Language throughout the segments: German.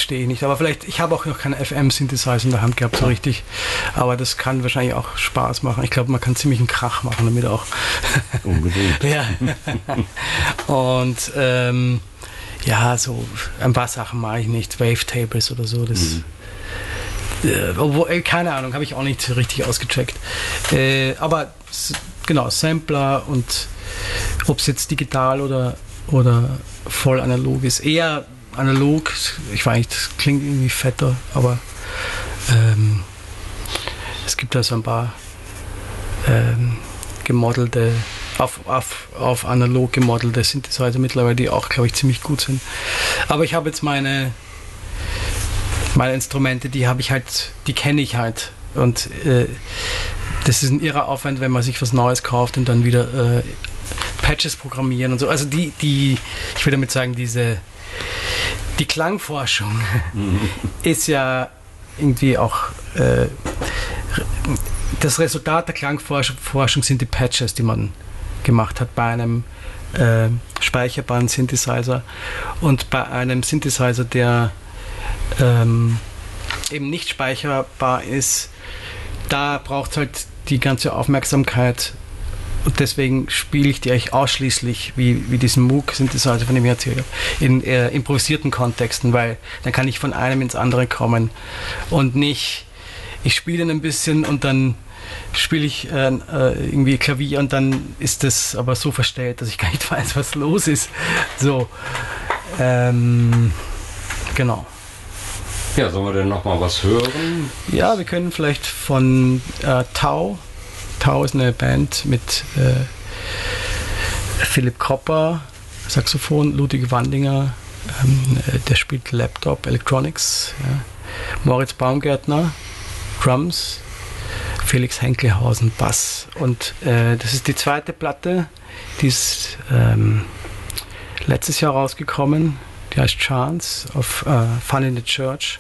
verstehe ich nicht. Aber vielleicht, ich habe auch noch keinen FM-Synthesizer in der Hand gehabt, so richtig. Aber das kann wahrscheinlich auch Spaß machen. Ich glaube, man kann ziemlich einen Krach machen damit auch. Unbedingt. Ja. Und ja, so ein paar Sachen mache ich nicht. Wavetables oder so. Das, obwohl, keine Ahnung, habe ich auch nicht richtig ausgecheckt. Aber genau, Sampler und ob es jetzt digital oder voll analog ist. Eher analog, ich weiß nicht, das klingt irgendwie fetter, aber es gibt da so ein paar gemodelte, auf analog gemodelte Synthesizer mittlerweile, die auch, glaube ich, ziemlich gut sind. Aber ich habe jetzt meine Instrumente, die kenne ich halt. Und das ist ein irrer Aufwand, wenn man sich was Neues kauft und dann wieder Patches programmieren und so. Also ich will damit sagen, die Klangforschung ist ja irgendwie auch das Resultat der Klangforschung sind die Patches, die man gemacht hat bei einem speicherbaren Synthesizer und bei einem Synthesizer, der eben nicht speicherbar ist, da braucht es halt die ganze Aufmerksamkeit und deswegen spiele ich die eigentlich ausschließlich wie diesen Moog-Synthesizer, von dem ich erzählt habe, in improvisierten Kontexten, weil dann kann ich von einem ins andere kommen und nicht, ich spiele ein bisschen und dann spiele ich irgendwie Klavier und dann ist das aber so verstellt, dass ich gar nicht weiß, was los ist. So, genau. Ja, sollen wir denn nochmal was hören? Ja, wir können vielleicht von Tau. Tau ist eine Band mit Philipp Kropper, Saxophon, Ludwig Wandinger, der spielt Laptop Electronics, ja. Moritz Baumgärtner, Drums, Felix Henkelhausen, Bass. Und das ist die zweite Platte, die ist letztes Jahr rausgekommen, die heißt Chance auf Fun in the Church.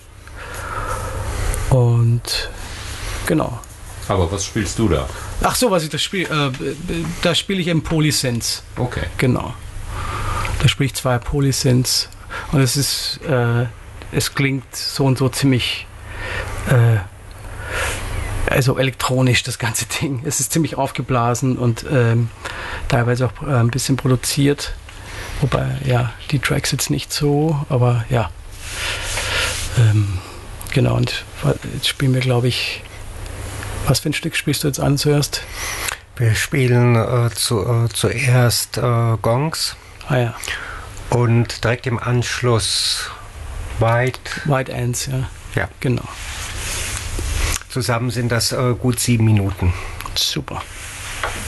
Und genau. Aber was spielst du da? Ach so, was ich da spiele? Da spiele ich eben Polysynths. Okay. Genau. Da spiele ich 2 Polysynths. Und es ist, es klingt so und so ziemlich, also elektronisch, das ganze Ding. Es ist ziemlich aufgeblasen und teilweise auch ein bisschen produziert. Wobei, ja, die Tracks jetzt nicht so, aber ja. Genau, und jetzt spielen wir, glaube ich, was für ein Stück spielst du jetzt an zuerst? Wir spielen zuerst Gongs. Ah ja. Und direkt im Anschluss White Ants, ja. Ja. Genau. Zusammen sind das gut 7 Minuten. Super.